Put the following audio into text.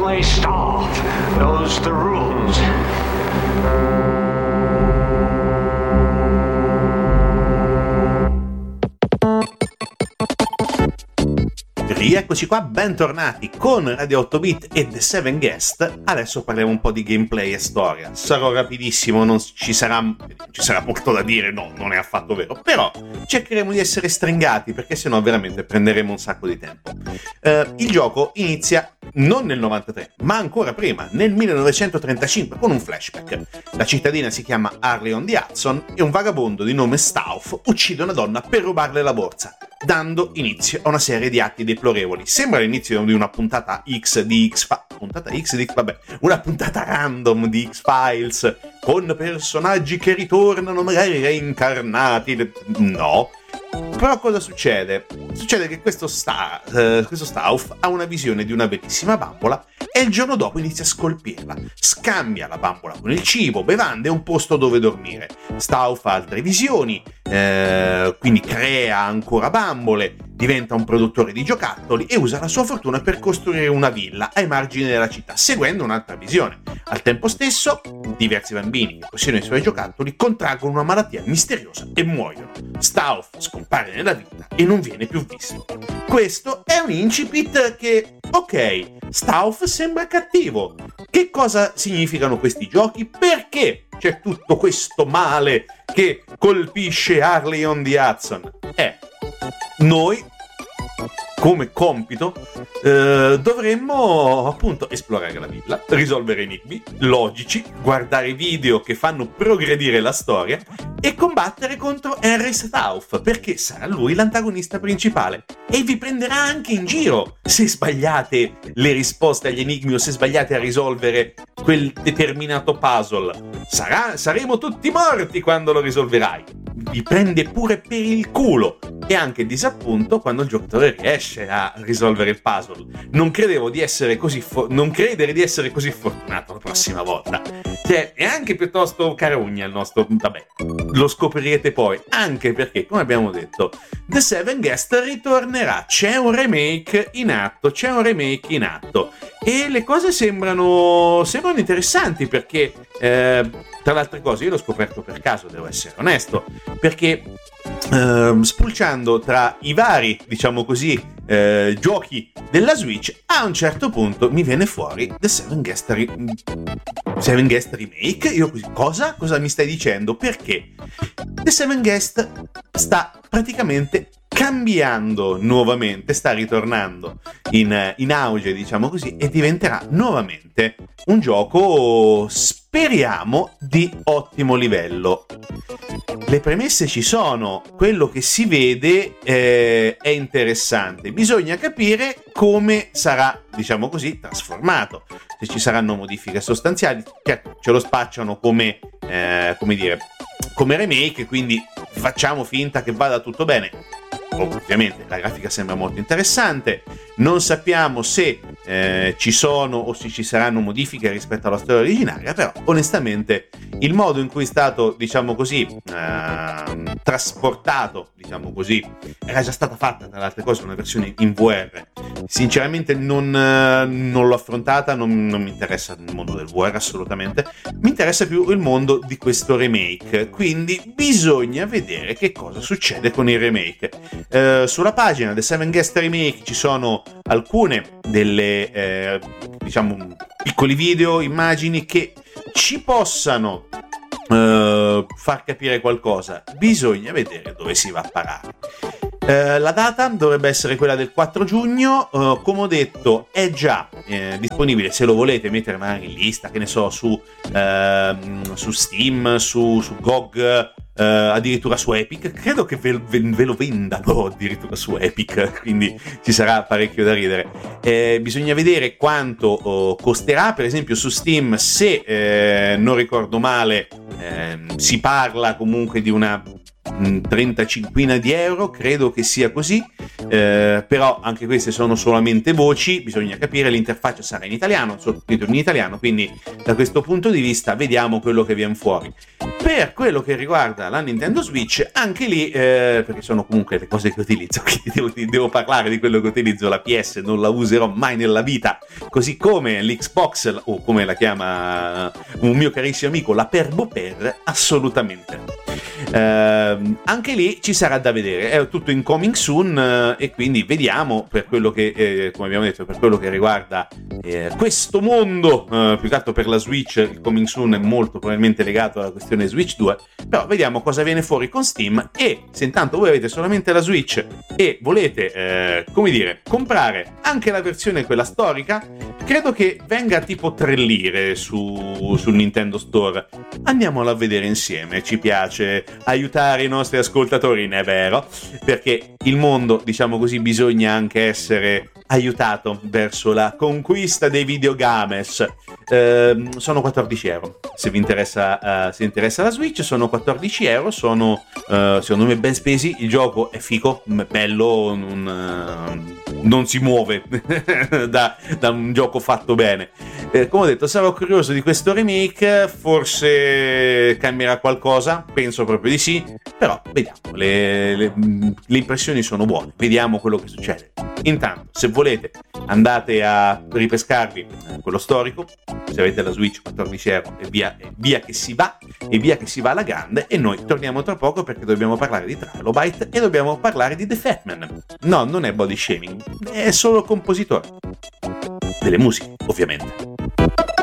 my staff knows the rules. Rieccoci qua, bentornati con Radio 8-Bit e The Seven Guest. Adesso parliamo un po' di gameplay e storia. Sarò rapidissimo, non ci sarà molto da dire, no, non è affatto vero. Però cercheremo di essere stringati, perché sennò veramente prenderemo un sacco di tempo. Il gioco inizia non nel 93, ma ancora prima, nel 1935, con un flashback. La cittadina si chiama Harley on the Hudson e un vagabondo di nome Stauf uccide una donna per rubarle la borsa, dando inizio a una serie di atti deplorevoli. Sembra l'inizio di una puntata una puntata random di X-Files, con personaggi che ritornano magari reincarnati. No. Però cosa succede? Succede che questo Stauf ha una visione di una bellissima bambola e il giorno dopo inizia a scolpirla. Scambia la bambola con il cibo, bevande e un posto dove dormire. Stauf ha altre visioni, quindi crea ancora bambole, diventa un produttore di giocattoli e usa la sua fortuna per costruire una villa ai margini della città, seguendo un'altra visione. Al tempo stesso, diversi bambini che possiedono i suoi giocattoli contraggono una malattia misteriosa e muoiono. Stauf scompare nella vita e non viene più visto. Questo è un incipit che, ok, Stauf sembra cattivo. Che cosa significano questi giochi? Perché c'è tutto questo male che colpisce Harley on the Hudson? Noi, come compito, dovremmo appunto esplorare la villa, risolvere enigmi logici, guardare video che fanno progredire la storia e combattere contro Henry Stauf, perché sarà lui l'antagonista principale e vi prenderà anche in giro se sbagliate le risposte agli enigmi o se sbagliate a risolvere quel determinato puzzle. Saremo tutti morti quando lo risolverai. Vi prende pure per il culo e anche disappunto quando il giocatore riesce a risolvere il puzzle. Non credere di essere così fortunato la prossima volta. Cioè, è anche piuttosto carogna il nostro... Vabbè, lo scoprirete poi, anche perché, come abbiamo detto, The Seven Guest ritornerà. C'è un remake in atto e le cose sembrano interessanti, perché tra le altre cose io l'ho scoperto per caso, devo essere onesto, perché spulciando tra i vari, diciamo così, giochi della Switch, a un certo punto mi viene fuori The Seven Guest Remake. Io così, cosa mi stai dicendo? Perché The Seven Guest sta praticamente cambiando nuovamente, sta ritornando in auge, diciamo così, e diventerà nuovamente un gioco, speriamo, di ottimo livello. Le premesse ci sono, quello che si vede è interessante, bisogna capire come sarà, diciamo così, trasformato, se ci saranno modifiche sostanziali. Certo, ce lo spacciano come remake, quindi facciamo finta che vada tutto bene. Ovviamente la grafica sembra molto interessante, non sappiamo se ci sono o se ci saranno modifiche rispetto alla storia originaria, però onestamente il modo in cui è stato, diciamo così, trasportato, diciamo così, era già stata fatta tra le altre cose una versione in VR. Sinceramente non l'ho affrontata, non mi interessa il mondo del VR assolutamente, mi interessa più il mondo di questo remake, quindi bisogna vedere che cosa succede con il remake. Sulla pagina The Seven Guest Remake ci sono alcune delle diciamo piccoli video, immagini che ci possano far capire qualcosa. Bisogna vedere dove si va a parare. La data dovrebbe essere quella del 4 giugno, come ho detto è già disponibile, se lo volete mettere magari in lista, che ne so, su Steam, su GOG, addirittura su Epic. Credo che ve lo vendano addirittura su Epic, quindi ci sarà parecchio da ridere. Bisogna vedere quanto costerà. Per esempio su Steam, se non ricordo male, si parla comunque di una 35 di euro, credo che sia così, però anche queste sono solamente voci, bisogna capire, l'interfaccia sarà in italiano, sottotitoli in italiano, quindi da questo punto di vista vediamo quello che viene fuori. Per quello che riguarda la Nintendo Switch, anche lì, perché sono comunque le cose che utilizzo, quindi devo parlare di quello che utilizzo, la PS non la userò mai nella vita, così come l'Xbox, o come la chiama un mio carissimo amico, la Perboper, assolutamente. Anche lì ci sarà da vedere, è tutto in coming soon, e quindi vediamo, per quello che come abbiamo detto, per quello che riguarda questo mondo, più che altro per la Switch il coming soon è molto probabilmente legato alla questione Switch 2, però vediamo cosa viene fuori con Steam. E se intanto voi avete solamente la Switch e volete come dire comprare anche la versione quella storica, credo che venga tipo 3 lire sul Nintendo Store. Andiamola a vedere insieme, ci piace aiutare i nostri ascoltatori, è vero, perché il mondo, diciamo così, bisogna anche essere aiutato verso la conquista dei videogames. Sono 14 euro, se vi interessa, se interessa la Switch, sono 14 euro, sono secondo me ben spesi, il gioco è fico, bello, non si muove da un gioco fatto bene. Come ho detto, sarò curioso di questo remake, forse cambierà qualcosa, penso proprio di sì, però vediamo, le impressioni sono buone, vediamo quello che succede. Intanto, se volete, andate a ripescarvi quello storico, se avete la Switch, 14 euro, e via che si va, alla grande, e noi torniamo tra poco perché dobbiamo parlare di Trilobyte e dobbiamo parlare di The Fat Man. No, non è body shaming, è solo compositore delle musiche, ovviamente.